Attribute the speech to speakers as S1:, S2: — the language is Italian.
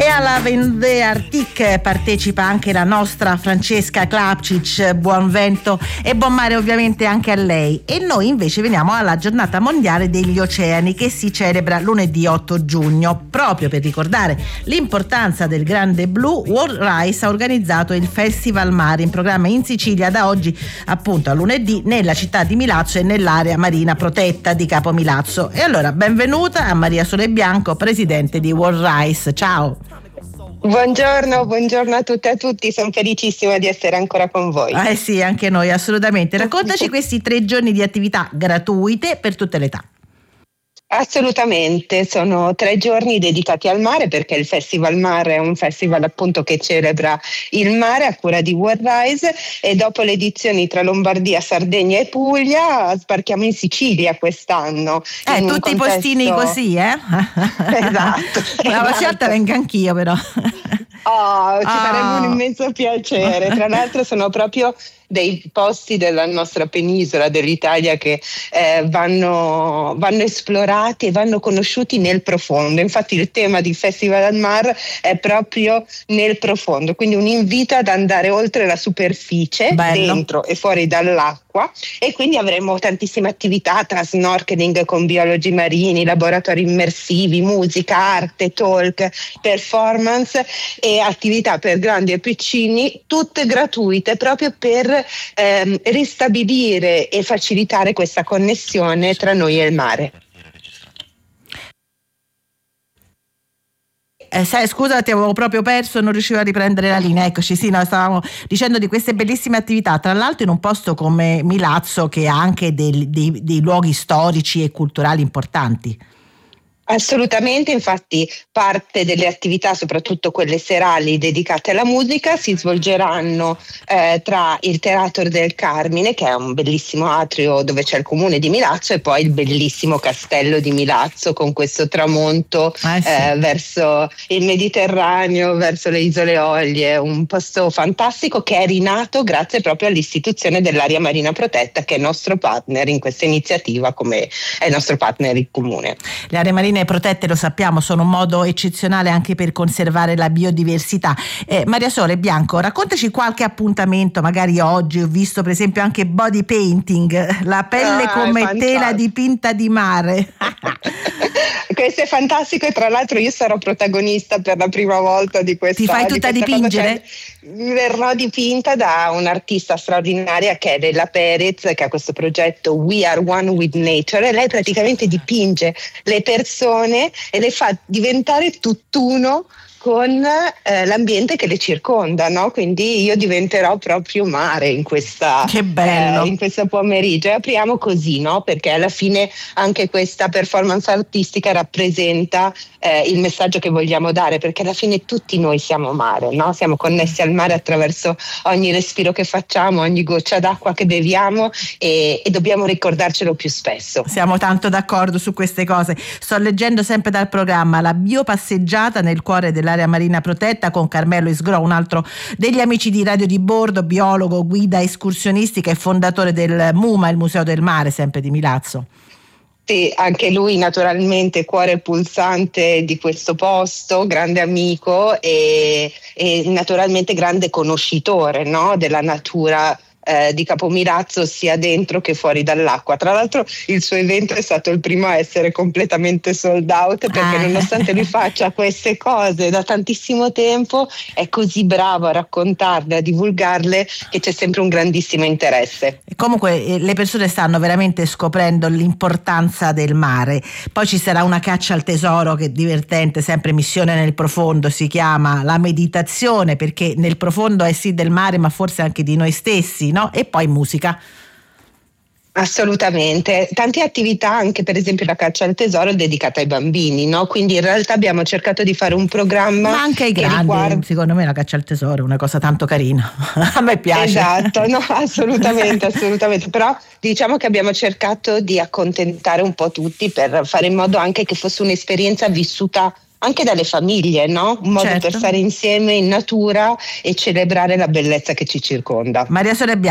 S1: E alla Vendée Arctic partecipa anche la nostra Francesca Klapčić. Buon vento e buon mare ovviamente anche a lei. E noi invece veniamo alla giornata mondiale degli oceani, che si celebra lunedì 8 giugno. Proprio per ricordare l'importanza del grande blu, World Rice ha organizzato il Festival Mare, in programma in Sicilia da oggi appunto a lunedì nella città di Milazzo e nell'area marina protetta di Capo Milazzo. E allora benvenuta a Maria Sole Bianco, presidente di World Rice. Ciao.
S2: Buongiorno a tutte e a tutti, sono felicissima di essere ancora con voi.
S1: Sì, anche noi, assolutamente. Raccontaci questi 3 giorni di attività gratuite per tutte le età.
S2: Assolutamente, sono 3 giorni dedicati al mare, perché il Festival Mare è un festival appunto che celebra il mare a cura di World Rice, e dopo le edizioni tra Lombardia, Sardegna e Puglia sbarchiamo in Sicilia quest'anno.
S1: Tutti i postini così,
S2: Esatto.
S1: La prossima volta vengo anch'io però.
S2: Ci farebbe un immenso piacere. Tra l'altro sono proprio dei posti della nostra penisola, dell'Italia, che vanno esplorati e vanno conosciuti nel profondo. Infatti il tema di Festival al Mar è proprio nel profondo, quindi un invito ad andare oltre la superficie,
S1: bello,
S2: dentro e fuori dall'acqua, e quindi avremo tantissime attività tra snorkeling con biologi marini, laboratori immersivi, musica, arte, talk, performance e attività per grandi e piccini, tutte gratuite, proprio per ristabilire e facilitare questa connessione tra noi e il mare.
S1: Scusa, ti avevo proprio perso, non riuscivo a riprendere la linea. Eccoci, sì, no, stavamo dicendo di queste bellissime attività, tra l'altro in un posto come Milazzo, che ha anche dei luoghi storici e culturali importanti.
S2: Assolutamente, infatti parte delle attività, soprattutto quelle serali dedicate alla musica, si svolgeranno tra il Teatro del Carmine, che è un bellissimo atrio dove c'è il comune di Milazzo, e poi il bellissimo castello di Milazzo con questo tramonto verso il Mediterraneo, verso le Isole Eolie, un posto fantastico che è rinato grazie proprio all'istituzione dell'area marina protetta, che è nostro partner in questa iniziativa, come è il nostro partner il comune.
S1: Le aree marine protette, lo sappiamo, sono un modo eccezionale anche per conservare la biodiversità. Maria Sole Bianco, raccontaci qualche appuntamento, magari oggi ho visto per esempio anche body painting, la pelle come tela dipinta di mare.
S2: Questo è fantastico, e tra l'altro io sarò protagonista per la prima volta di questa.
S1: Ti fai tutta dipingere?
S2: Verrò dipinta da un'artista straordinaria che è Lella Perez, che ha questo progetto We Are One with Nature, e lei praticamente dipinge le persone e le fa diventare tutt'uno con l'ambiente che le circonda, no? Quindi io diventerò proprio mare in questa,
S1: che bello,
S2: in questo pomeriggio, e apriamo così, no? Perché alla fine anche questa performance artistica rappresenta il messaggio che vogliamo dare, perché alla fine tutti noi siamo mare, no? Siamo connessi al mare attraverso ogni respiro che facciamo, ogni goccia d'acqua che beviamo, e dobbiamo ricordarcelo più spesso.
S1: Siamo tanto d'accordo su queste cose. Sto leggendo sempre dal programma la biopasseggiata nel cuore dell'area marina protetta con Carmelo Isgro, un altro degli amici di Radio di Bordo, biologo, guida escursionistica e fondatore del MUMA, il Museo del Mare, sempre di Milazzo.
S2: Sì, anche lui naturalmente cuore pulsante di questo posto, grande amico e naturalmente grande conoscitore, no? Della natura di Capo Milazzo, sia dentro che fuori dall'acqua. Tra l'altro il suo evento è stato il primo a essere completamente sold out, perché nonostante lui faccia queste cose da tantissimo tempo, è così bravo a raccontarle, a divulgarle, che c'è sempre un grandissimo interesse.
S1: Comunque le persone stanno veramente scoprendo l'importanza del mare. Poi ci sarà una caccia al tesoro che è divertente, sempre Missione nel profondo si chiama, la meditazione, perché nel profondo è sì del mare ma forse anche di noi stessi, no? E poi musica.
S2: Assolutamente, tante attività, anche per esempio la caccia al tesoro dedicata ai bambini, no? Quindi in realtà abbiamo cercato di fare un programma,
S1: ma anche ai grandi, secondo me la caccia al tesoro è una cosa tanto carina. A me piace.
S2: Esatto, no, assolutamente, però diciamo che abbiamo cercato di accontentare un po' tutti, per fare in modo anche che fosse un'esperienza vissuta anche dalle famiglie, no? Un modo per stare insieme in natura e celebrare la bellezza che ci circonda.
S1: Maria Sole Bianco.